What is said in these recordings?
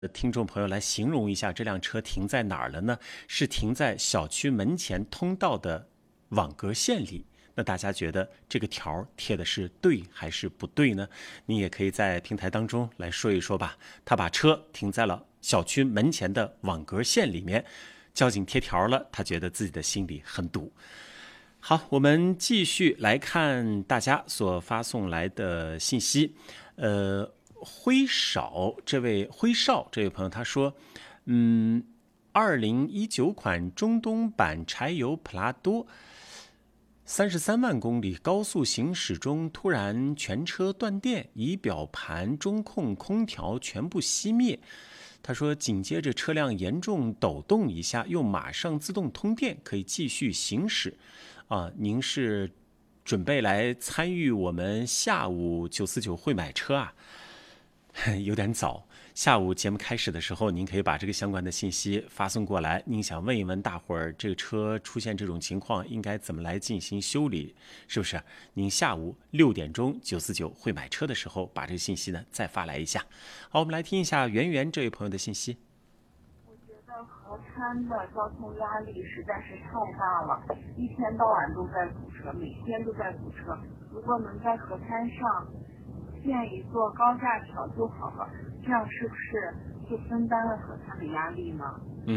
听众朋友来形容一下这辆车停在哪儿了呢？是停在小区门前通道的网格线里。那大家觉得这个条贴的是对还是不对呢？你也可以在平台当中来说一说吧。他把车停在了小区门前的网格线里面，交警贴条了，他觉得自己的心里很堵。好，我们继续来看大家所发送来的信息。辉少这位朋友他说，2019款中东版柴油普拉多33万公里高速行驶中突然全车断电，仪表盘、中控、空调全部熄灭。他说紧接着车辆严重抖动一下，又马上自动通电，可以继续行驶。您是准备来参与我们下午949会买车啊？有点早，下午节目开始的时候，您可以把这个相关的信息发送过来。您想问一问大伙儿，这个车出现这种情况，应该怎么来进行修理？是不是？您下午6点钟949会买车的时候，把这个信息呢再发来一下。好，我们来听一下圆圆这位朋友的信息。 我觉得河滩的交通压力实在是太大了，一天到晚都在堵车，每天都在堵车。如果能在河滩上建一座高架桥就好了，这样是不是就分担了河滩的压力呢？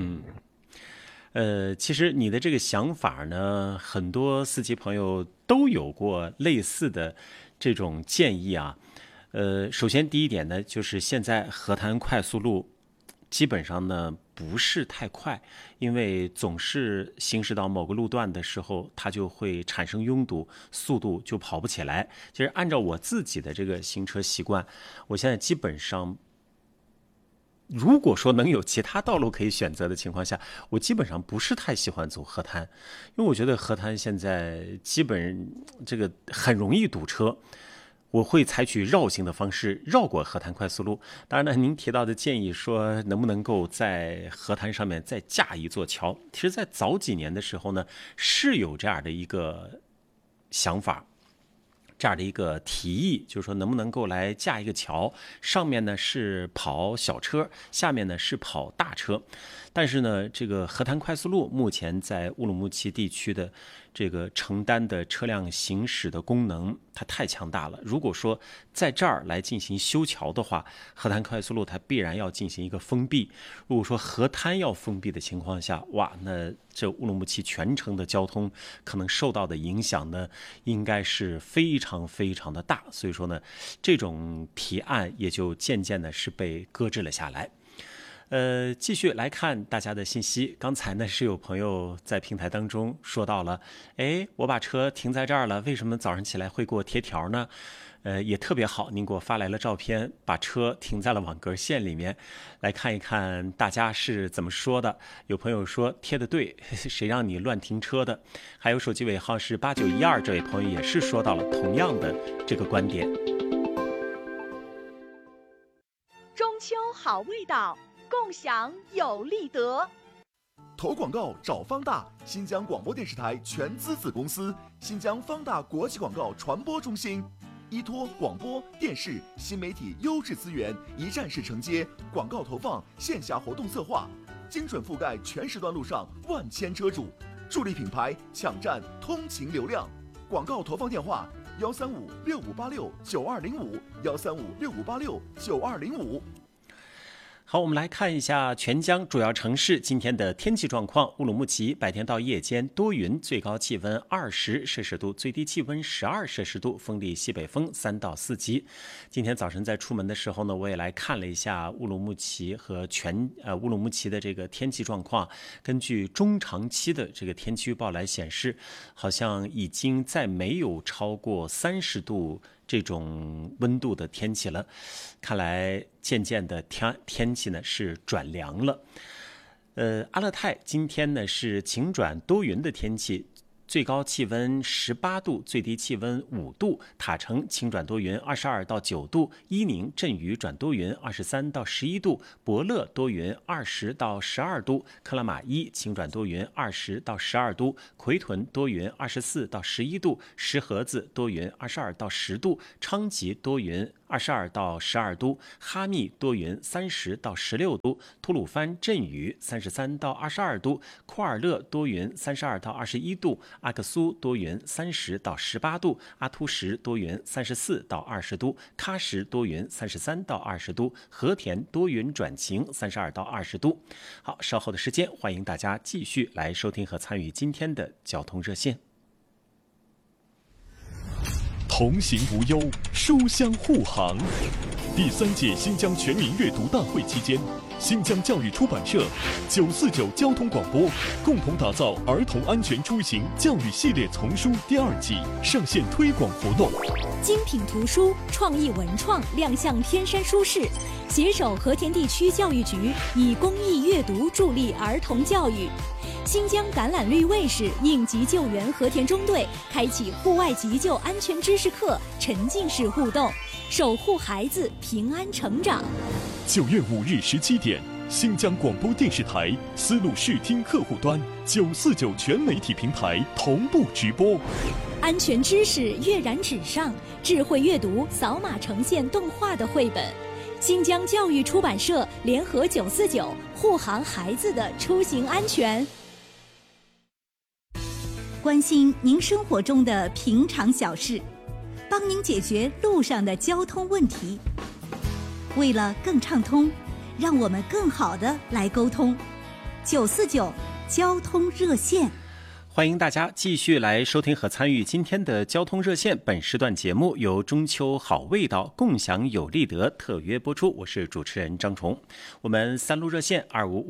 其实你的这个想法呢，很多司机朋友都有过类似的这种建议啊。首先第一点呢，就是现在河滩快速路基本上呢不是太快，因为总是行驶到某个路段的时候，它就会产生拥堵，速度就跑不起来。其实按照我自己的这个行车习惯，我现在基本上，如果说能有其他道路可以选择的情况下，我基本上不是太喜欢走河滩，因为我觉得河滩现在基本这个很容易堵车。我会采取绕行的方式绕过河滩快速路。当然呢，您提到的建议说能不能够在河滩上面再架一座桥，其实在早几年的时候呢，是有这样的一个想法，这样的一个提议，就是说能不能够来架一个桥，上面呢是跑小车，下面呢是跑大车。但是呢，这个河滩快速路目前在乌鲁木齐地区的这个承担的车辆行驶的功能，它太强大了。如果说在这儿来进行修桥的话，河滩快速路它必然要进行一个封闭。如果说河滩要封闭的情况下，哇，那这乌鲁木齐全程的交通可能受到的影响呢，应该是非常非常的大。所以说呢，这种提案也就渐渐的是被搁置了下来。继续来看大家的信息。刚才呢是有朋友在平台当中说到了，我把车停在这儿了，为什么早上起来会给我贴条呢？也特别好，您给我发来了照片，把车停在了网格线里面，来看一看大家是怎么说的。有朋友说贴的对，谁让你乱停车的？还有手机尾号是8912，这位朋友也是说到了同样的这个观点。 中秋好味道，共享有利得。 投广告找方大，新疆广播电视台全资子公司，新疆方大国际广告传播中心，依托广播电视新媒体优质资源，一站式承接广告投放、线下活动策划，精准覆盖全时段路上万千车主，助力品牌抢占通勤流量。广告投放电话13565869205，13565869205。 好，我们来看一下全疆主要城市今天的天气状况。乌鲁木齐白天到夜间多云，最高气温20摄氏度，最低气温12摄氏度，风力西北风3到4级。今天早晨在出门的时候呢，我也来看了一下乌鲁木齐和乌鲁木齐的这个天气状况。根据中长期的这个天气预报来显示，好像已经再没有超过30度这种温度的天气了，看来渐渐的天气呢是转凉了。阿勒泰今天呢是晴转多云的天气，最高气温18度，最低气温5度。塔城晴转多云22到9度，伊宁阵雨转多云23到11度，博乐多云20到12度，克拉玛依晴转多云20到12度，奎屯多云24到11度，石河子多云22到10度，昌吉多云 22到12度，哈密多云30到16度，吐鲁番阵雨33到22度，库尔勒多云32到21度，阿克苏多云30到18度，阿图什多云34到20度，喀什多云33到20度，和田多云转晴32到20度。好，稍后的时间，欢迎大家继续来收听和参与今天的交通热线。 同行无忧，书香护航。第3届新疆全民阅读大会期间，新疆教育出版社、949交通广播共同打造儿童安全出行教育系列丛书第2季上线推广活动。 精品图书、创意文创亮相天山书市，携手和田地区教育局，以公益阅读助力儿童教育。新疆橄榄绿卫士应急救援和田中队开启户外急救安全知识课，沉浸式互动，守护孩子平安成长。 9月5日17点，新疆广播电视台丝路视听客户端949全媒体平台同步直播。 安全知识跃然纸上，智慧阅读扫码呈现动画的绘本。新疆教育出版社联合949，护航孩子的出行安全。关心您生活中的平常小事，帮您解决路上的交通问题。为了更畅通，让我们更好地来沟通。949交通热线。 欢迎大家继续来收听和参与今天的交通热线。本时段节目由中秋好味道共享有利德特约播出，我是主持人张崇。我们3路热线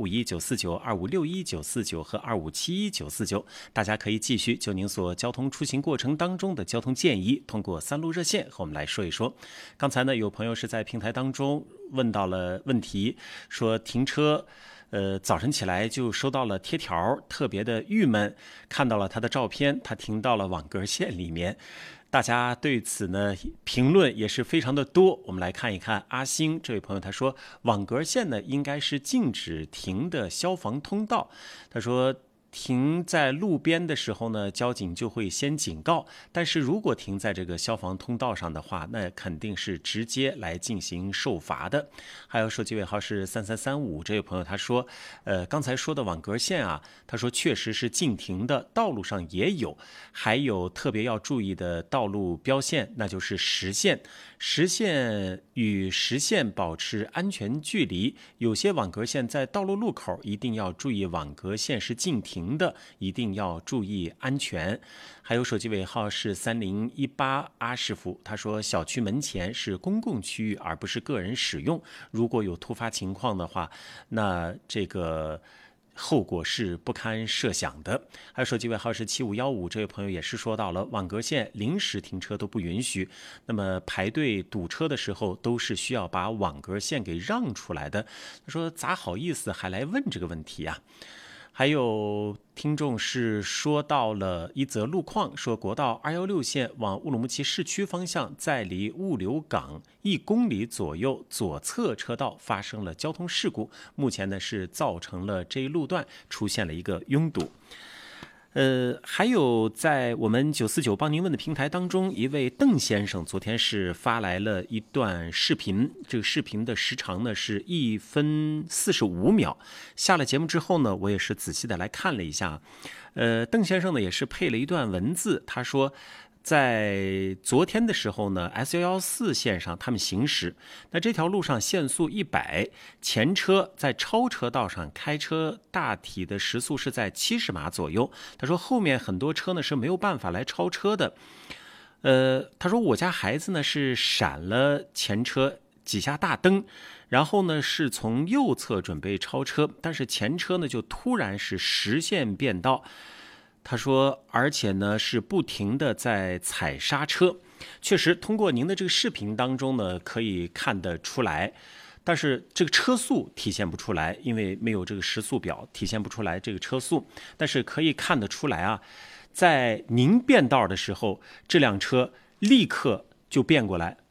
2551-949、2561-949和2571-949，大家可以继续就您所交通出行过程当中的交通建议，通过3路热线和我们来说一说。刚才呢，有朋友是在平台当中问到了问题，说停车早晨起来就收到了贴条，特别的郁闷，看到了他的照片，他停到了网格线里面。大家对此呢评论也是非常的多，我们来看一看。阿星这位朋友他说，网格线呢应该是禁止停的消防通道。他说停在路边的时候呢，交警就会先警告，但是如果停在这个消防通道上的话，那肯定是直接来进行受罚的。还有手机尾号是3335，这位朋友他说刚才说的网格线啊，他说确实是禁停的，道路上也有，还有特别要注意的道路标线，那就是实线。实线与实线保持安全距离，有些网格线在道路路口一定要注意，网格线是禁停的，一定要注意安全。还有手机尾号是3018，阿师傅他说，小区门前是公共区域而不是个人使用，如果有突发情况的话，那这个后果是不堪设想的。还有手机尾号是7515，这位朋友也是说到了网格线临时停车都不允许，那么排队堵车的时候都是需要把网格线给让出来的。他说咋好意思还来问这个问题啊？还有听众是说到了一则路况，说国道216线往乌鲁木齐市区方向，在离物流港1公里左右左侧车道发生了交通事故，目前呢是造成了这一路段出现了一个拥堵。还有在我们949帮您问的平台当中，一位邓先生昨天是发来了一段视频，这个视频的时长呢是1分45秒。下了节目之后呢，我也是仔细的来看了一下，邓先生呢也是配了一段文字，他说在昨天的时候呢 S114 线上他们行驶，那这条路上限速100，前车在超车道上开车大体的时速是在70码左右。他说后面很多车呢是没有办法来超车的。他说我家孩子呢是闪了前车几下大灯，然后呢是从右侧准备超车，但是前车呢就突然是实线变道。他说而且呢是不停的在踩刹车。确实通过您的这个视频当中呢可以看得出来，但是这个车速体现不出来，因为没有这个时速表体现不出来这个车速，但是可以看得出来啊，在您变道的时候这辆车立刻就变过来，不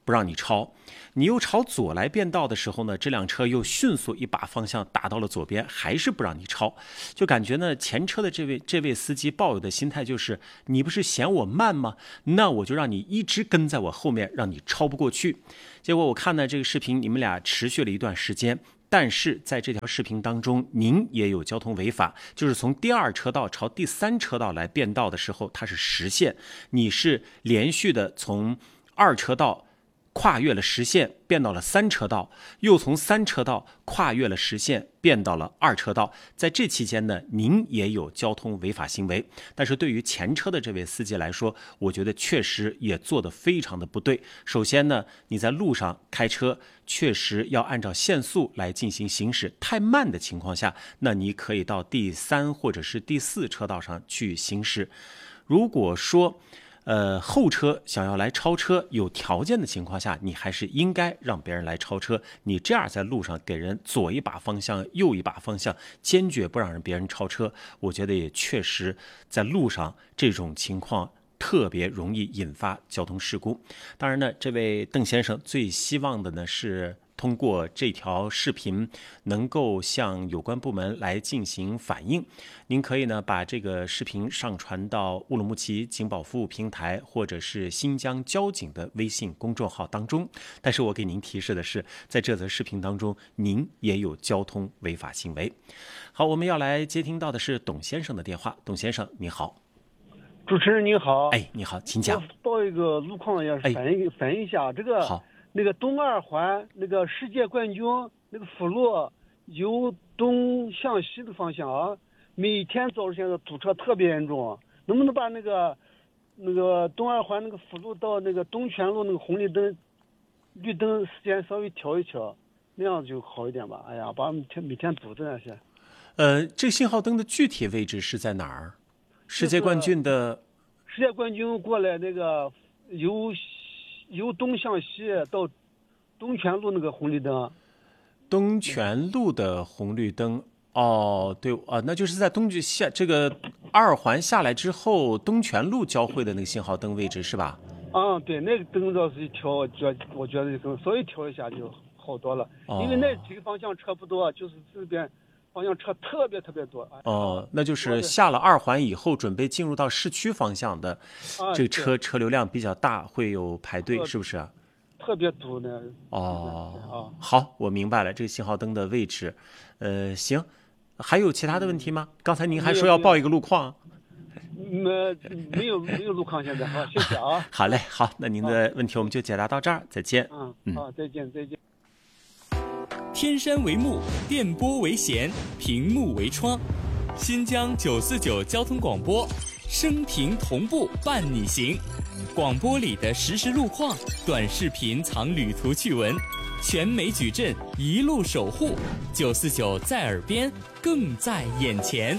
不让你超。你又朝左来变道的时候呢，这辆车又迅速一把方向打到了左边，还是不让你超。就感觉呢，前车的这位司机抱有的心态就是，你不是嫌我慢吗？那我就让你一直跟在我后面，让你超不过去。结果我看呢这个视频，你们俩持续了一段时间。但是在这条视频当中，您也有交通违法，就是从第2车道朝第3车道来变道的时候，它是实线，你是连续的从2车道跨越了实线变到了3车道，又从3车道跨越了实线变到了2车道。在这期间呢，您也有交通违法行为。但是对于前车的这位司机来说，我觉得确实也做得非常的不对。首先呢，你在路上开车确实要按照限速来进行行驶，太慢的情况下，那你可以到第3或者是第4车道上去行驶。如果说后车想要来超车，有条件的情况下，你还是应该让别人来超车。你这样在路上给人左一把方向右一把方向，坚决不让别人超车，我觉得也确实在路上这种情况特别容易引发交通事故。当然呢，这位邓先生最希望的呢是通过这条视频能够向有关部门来进行反映。您可以呢把这个视频上传到乌鲁木齐警保服务平台或者是新疆交警的微信公众号当中。但是我给您提示的是，在这则视频当中，您也有交通违法行为。好，我们要来接听到的是董先生的电话。董先生，你好。 主持人您好。 哎，你好，请讲。 我报一个路况，要是反映一下这个。 好。 那个东2环那个世界冠军那个辅路由东向西的方向啊，每天早上现在堵车特别严重，能不能把那个东2环那个辅路到那个东泉路那个红绿灯绿灯时间稍微调一调，那样就好一点吧。哎呀，把每天堵的那些。 这个信号灯的具体位置是在哪儿？世界冠军的世界冠军过来那个由东向西到东泉路那个红绿灯。 东泉路的红绿灯，哦，对啊，那就是在这个2环下来之后，东泉路交汇的那个信号灯位置是吧？ 对，那个灯要是一调，我觉得就稍微调一下就好多了。因为那几个方向车不多，就是这边方向车特别多。 那就是下了2环以后，准备进入到市区方向的，这个车流量比较大，会有排队，是不是？ 特别堵呢。 好，我明白了这个信号灯的位置。行，还有其他的问题吗？刚才您还说要报一个路况。 没有路况现在。好，谢谢啊。 好嘞，好，那您的问题我们就解答到这儿，再见。 好，再见。 天山为幕，电波为弦，屏幕为窗。新疆949交通广播，声频同步伴你行。广播里的实时路况，短视频藏旅途趣闻，全美矩阵一路守护。949在耳边，更在眼前。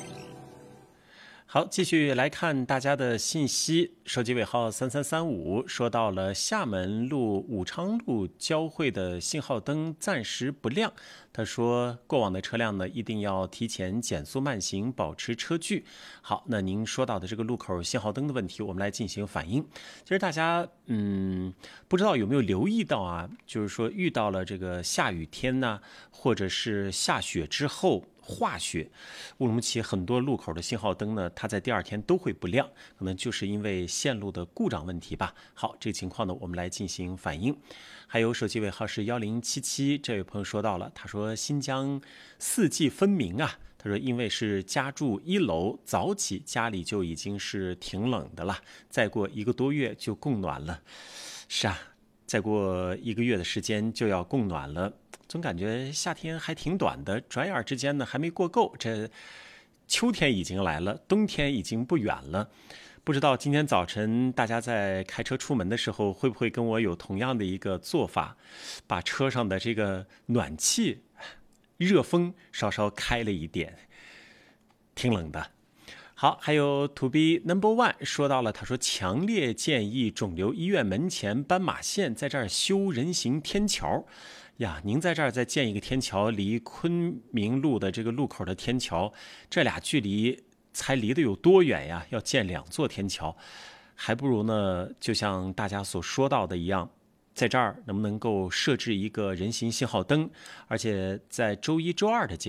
好，继续来看大家的信息。手机尾号3335说到了厦门路武昌路交汇的信号灯暂时不亮。他说过往的车辆呢一定要提前减速慢行，保持车距。好，那您说到的这个路口信号灯的问题，我们来进行反映。其实大家不知道有没有留意到啊，就是说遇到了这个下雨天呢，或者是下雪之后化雪，乌鲁木齐很多路口的信号灯呢，它在第2天都会不亮，可能就是因为线路的故障问题吧。好，这个情况呢，我们来进行反映。还有手机尾号是1077，这位朋友说到了，他说新疆4季分明啊。他说因为是家住1楼，早起家里就已经是挺冷的了，再过1个多月就供暖了。是啊，再过1个月的时间就要供暖了，总感觉夏天还挺短的，转眼之间呢还没过够，这秋天已经来了，冬天已经不远了。不知道今天早晨大家在开车出门的时候，会不会跟我有同样的一个做法，把车上的这个暖气、热风稍稍开了一点，挺冷的。好，还有 To be number one 说到了，他说强烈建议肿瘤医院门前斑马线在这儿修人行天桥。呀，您在这儿再建一个天桥，离昆明路的这个路口的天桥，这俩距离才离得有多远呀？要建2座天桥，还不如呢，就像大家所说到的一样， 在这儿能不能够设置一个人行信号灯，而且在周一、周二的